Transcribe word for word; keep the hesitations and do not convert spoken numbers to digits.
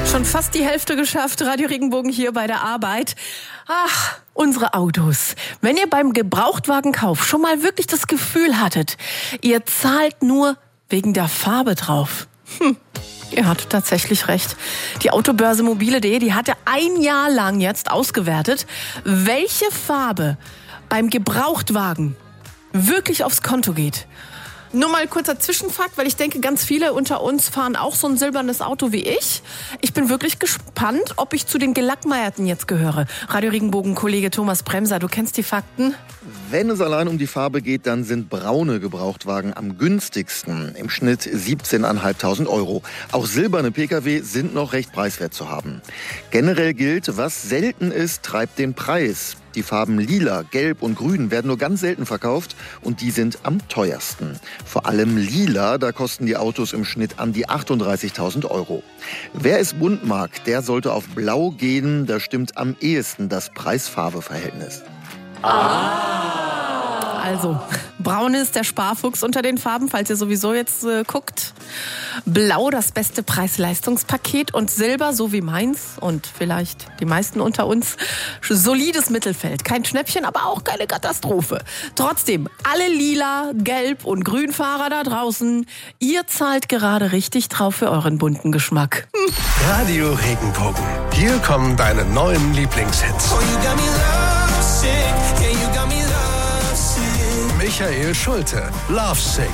Schon fast die Hälfte geschafft. Radio Regenbogen hier bei der Arbeit. Ach, unsere Autos. Wenn ihr beim Gebrauchtwagenkauf schon mal wirklich das Gefühl hattet, ihr zahlt nur wegen der Farbe drauf. Hm. Ihr hattet tatsächlich recht. Die Autobörse mobile punkt de, die hatte ein Jahr lang jetzt ausgewertet, welche Farbe beim Gebrauchtwagen wirklich aufs Konto geht. Nur mal kurzer Zwischenfakt, weil ich denke, ganz viele unter uns fahren auch so ein silbernes Auto wie ich. Ich bin wirklich gespannt, ob ich zu den Gelackmeierten jetzt gehöre. Radio Regenbogen-Kollege Thomas Bremser, du kennst die Fakten? Wenn es allein um die Farbe geht, dann sind braune Gebrauchtwagen am günstigsten. Im Schnitt siebzehntausendfünfhundert Euro. Auch silberne Pkw sind noch recht preiswert zu haben. Generell gilt, was selten ist, treibt den Preis. Die Farben Lila, Gelb und Grün werden nur ganz selten verkauft und die sind am teuersten. Vor allem Lila, da kosten die Autos im Schnitt an die achtunddreißigtausend Euro. Wer es bunt mag, der sollte auf Blau gehen, da stimmt am ehesten das Preis-Farbe-Verhältnis. Also, braun ist der Sparfuchs unter den Farben, falls ihr sowieso jetzt äh, guckt. Blau das beste Preis-Leistungs-Paket und Silber, so wie meins und vielleicht die meisten unter uns, solides Mittelfeld. Kein Schnäppchen, aber auch keine Katastrophe. Trotzdem, alle Lila, Gelb und Grünfahrer da draußen, ihr zahlt gerade richtig drauf für euren bunten Geschmack. Hm. Radio Regenbogen. Hier kommen deine neuen Lieblingshits. Michael Schulte, Love Sick.